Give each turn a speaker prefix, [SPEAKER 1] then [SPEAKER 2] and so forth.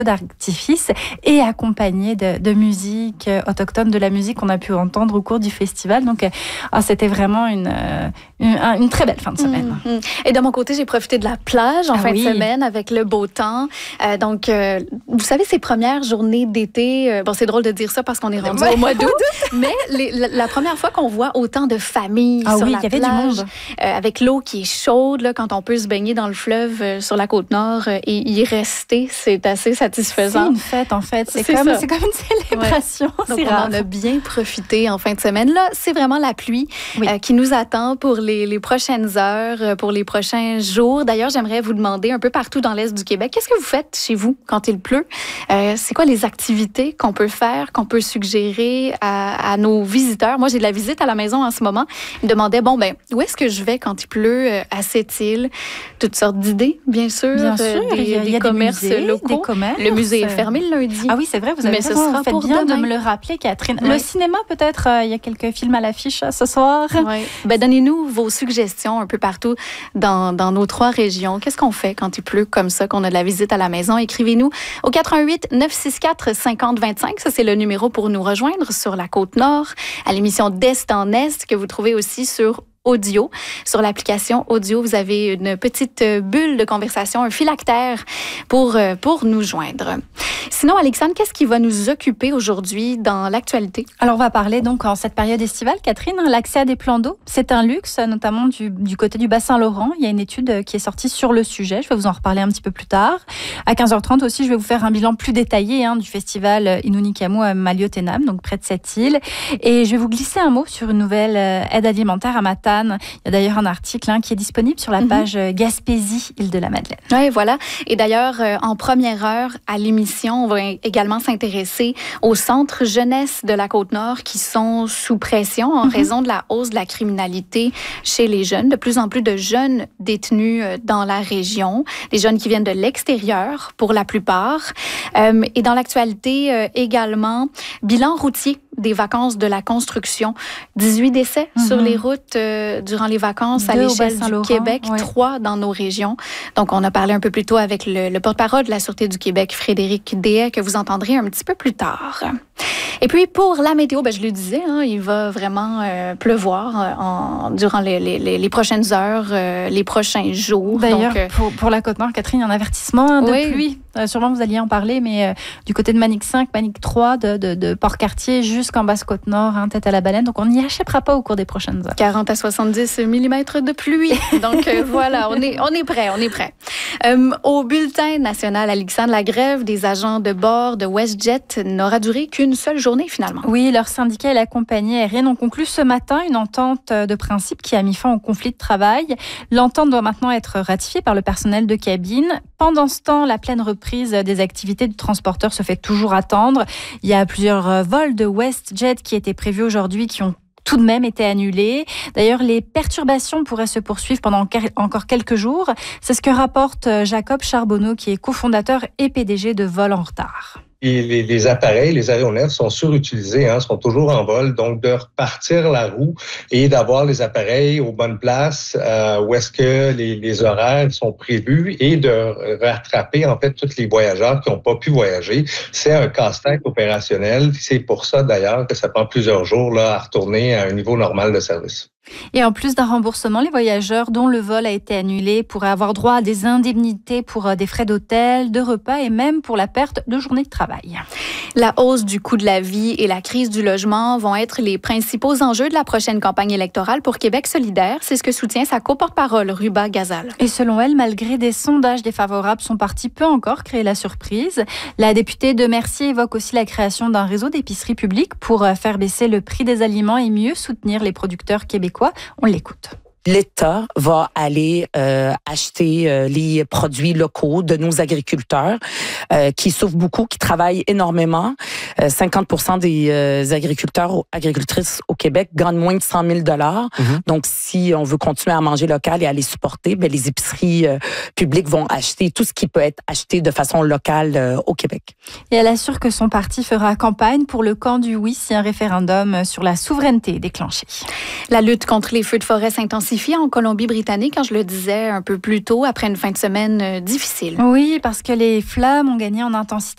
[SPEAKER 1] d'artifice et accompagné de musique autochtone, de la musique qu'on a pu entendre au cours du festival. Donc, c'était vraiment une très belle fin de semaine.
[SPEAKER 2] Et de mon côté, j'ai profité de la plage en fin de semaine avec le beau temps. Donc, vous savez, ces premières journées d'été, bon, c'est drôle de dire ça parce qu'on est rendu au mois d'août, mais la première fois qu'on voit autant de familles sur la plage, il y avait du monde. Avec l'eau qui est chaude, là, quand on peut se baigner dans le fleuve sur la Côte-Nord et y rester, c'est assez satisfaisant. C'est
[SPEAKER 1] une fête, en fait. C'est comme une célébration.
[SPEAKER 2] Ouais. Donc, on en a bien profité en fin de semaine. Là, c'est vraiment la pluie qui nous attend pour les prochaines heures, pour les prochains jours. D'ailleurs, j'aimerais vous demander un peu partout dans l'Est du Québec, qu'est-ce que vous faites chez vous quand il pleut? C'est quoi les activités qu'on peut faire, qu'on peut suggérer à nos visiteurs? Moi, j'ai de la visite à la maison en ce moment. Ils me demandaient, où est-ce que je vais quand il pleut à cette île? Toutes sortes d'idées, bien sûr.
[SPEAKER 1] Bien sûr.
[SPEAKER 2] Il y a
[SPEAKER 1] commerces
[SPEAKER 2] des musées locaux.
[SPEAKER 1] Des commerces.
[SPEAKER 2] Le musée est fermé le lundi.
[SPEAKER 1] Ah oui, c'est vrai, vous avez raison. Vous faites bien de me le rappeler, Catherine. Le cinéma, peut-être, il y a quelques films à l'affiche ce soir.
[SPEAKER 2] Oui. Donnez-nous vos suggestions un peu partout dans nos 3 régions. Qu'est-ce qu'on fait quand il pleut comme ça, qu'on a de la visite à la maison? Écrivez-nous au 88 964 50 25. Ça, c'est le numéro pour nous rejoindre sur la Côte-Nord, à l'émission d'Est en Est, que vous trouvez aussi sur Audio. Sur l'application Audio, vous avez une petite bulle de conversation, un phylactère pour nous joindre. Sinon, Alexandre, qu'est-ce qui va nous occuper aujourd'hui dans l'actualité?
[SPEAKER 1] Alors, on va parler donc en cette période estivale, Catherine, l'accès à des plans d'eau, c'est un luxe, notamment du côté du bassin Laurent. Il y a une étude qui est sortie sur le sujet. Je vais vous en reparler un petit peu plus tard. À 15h30 aussi, je vais vous faire un bilan plus détaillé du festival Inunikamu à Maliotenam, donc près de cette île. Et je vais vous glisser un mot sur une nouvelle aide alimentaire à Matane. Il y a d'ailleurs un article qui est disponible sur la page Gaspésie, Île-de-la-Madeleine.
[SPEAKER 2] Oui, voilà. Et d'ailleurs, en première heure à l'émission, on va également s'intéresser aux centres jeunesse de la Côte-Nord qui sont sous pression en raison de la hausse de la criminalité chez les jeunes. De plus en plus de jeunes détenus dans la région, des jeunes qui viennent de l'extérieur pour la plupart. Et dans l'actualité également, bilan routier des vacances de la construction. 18 décès sur les routes durant les vacances à l'échelle du Québec, 3 dans nos régions. Donc, on a parlé un peu plus tôt avec le porte-parole de la Sûreté du Québec, Frédéric Deshaies, que vous entendrez un petit peu plus tard. Et puis, pour la météo, je le disais, il va vraiment pleuvoir durant les prochaines heures, les prochains jours.
[SPEAKER 1] D'ailleurs, pour la Côte-Nord, Catherine, il y a un avertissement de pluie. Sûrement, vous alliez en parler, mais du côté de Manic 5, Manic 3, de Port-Cartier jusqu'en Basse-Côte-Nord, tête à la baleine. Donc, on n'y échappera pas au cours des prochaines heures.
[SPEAKER 2] 40 à 70 mm de pluie. Donc, voilà, on est prêt. Au bulletin national, Alexandre, la grève des agents de bord de WestJet n'aura duré qu'une seule journée, finalement.
[SPEAKER 1] Oui, leur syndicat et la compagnie aérienne ont conclu ce matin une entente de principe qui a mis fin au conflit de travail. L'entente doit maintenant être ratifiée par le personnel de cabine. Pendant ce temps, la pleine reprise des activités du transporteur se fait toujours attendre. Il y a plusieurs vols de WestJet qui étaient prévus aujourd'hui qui ont tout de même été annulés. D'ailleurs, les perturbations pourraient se poursuivre pendant encore quelques jours. C'est ce que rapporte Jacob Charbonneau, qui est cofondateur et PDG de Vol en retard.
[SPEAKER 3] Et les appareils, les aéronefs sont surutilisés, sont toujours en vol. Donc, de repartir la roue et d'avoir les appareils aux bonnes places où est-ce que les horaires sont prévus et de rattraper, en fait, tous les voyageurs qui n'ont pas pu voyager, c'est un casse-tête opérationnel. C'est pour ça, d'ailleurs, que ça prend plusieurs jours à retourner à un niveau normal de service.
[SPEAKER 1] Et en plus d'un remboursement, les voyageurs dont le vol a été annulé pourraient avoir droit à des indemnités pour des frais d'hôtel, de repas et même pour la perte de journée de travail.
[SPEAKER 2] La hausse du coût de la vie et la crise du logement vont être les principaux enjeux de la prochaine campagne électorale pour Québec solidaire. C'est ce que soutient sa coporte-parole, Ruba Gazal.
[SPEAKER 1] Et selon elle, malgré des sondages défavorables, son parti peut encore créer la surprise. La députée de Mercier évoque aussi la création d'un réseau d'épiceries publiques pour faire baisser le prix des aliments et mieux soutenir les producteurs québécois. On l'écoute.
[SPEAKER 4] L'État va aller acheter les produits locaux de nos agriculteurs qui souffrent beaucoup, qui travaillent énormément. 50% des agricultrices au Québec gagnent moins de 100 000 $. Donc, si on veut continuer à manger local et à les supporter, les épiceries publiques vont acheter tout ce qui peut être acheté de façon locale au Québec.
[SPEAKER 1] Et elle assure que son parti fera campagne pour le camp du oui si un référendum sur la souveraineté est déclenché.
[SPEAKER 2] La lutte contre les feux de forêt s'intensifie en Colombie-Britannique, je le disais un peu plus tôt, après une fin de semaine difficile.
[SPEAKER 1] Oui, parce que les flammes ont gagné en intensité